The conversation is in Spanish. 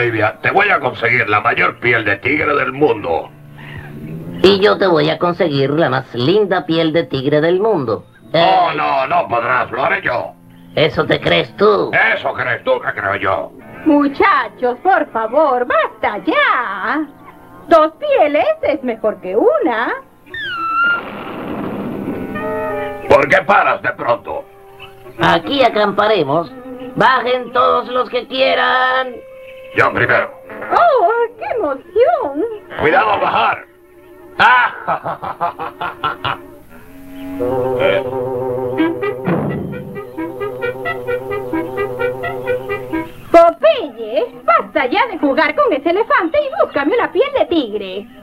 Olivia, te voy a conseguir la mayor piel de tigre del mundo. Y yo te voy a conseguir la más linda piel de tigre del mundo. Oh, no, no podrás, lo haré yo. ¿Eso te crees tú? Eso crees tú que creo yo. Muchachos, por favor, basta ya. 2 pieles es mejor que una. ¿Por qué paras de pronto? Aquí acamparemos. Bajen todos los que quieran. Yo primero. ¡Oh, qué emoción! Cuidado al bajar. ¡Ah! Popeye, basta ya de jugar con ese elefante y búscame una piel de tigre.